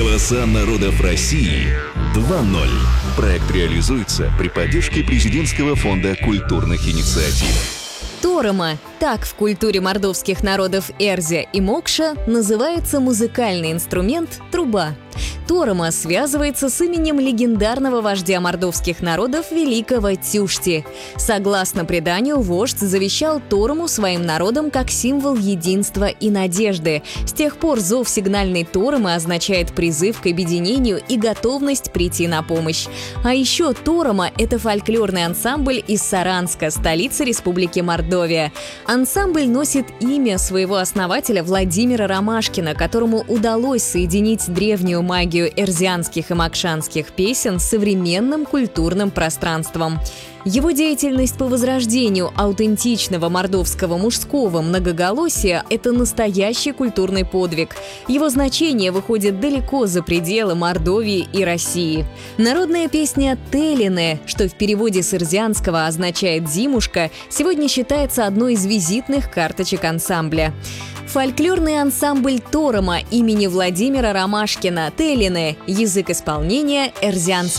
Голоса народов России 2.0. Проект реализуется при поддержке Президентского фонда культурных инициатив. Торома. Так в культуре мордовских народов Эрзя и Мокша называется музыкальный инструмент труба. Торома связывается с именем легендарного вождя мордовских народов великого Тюшти. Согласно преданию, вождь завещал Торому своим народам как символ единства и надежды. С тех пор зов сигнальной Торомы означает призыв к объединению и готовность прийти на помощь. А еще Торома – это фольклорный ансамбль из Саранска, столицы Республики Мордовия. Ансамбль носит имя своего основателя Владимира Ромашкина, которому удалось соединить древнюю магию эрзианских и мокшанских песен с современным культурным пространством. Его деятельность по возрождению аутентичного мордовского мужского многоголосия – это настоящий культурный подвиг. Его значение выходит далеко за пределы Мордовии и России. Народная песня «Телине», что в переводе с эрзианского означает «зимушка», сегодня считается одной из визитных карточек ансамбля. Фольклорный ансамбль Торома имени Владимира Ромашкина «Телине», язык исполнения эрзианский.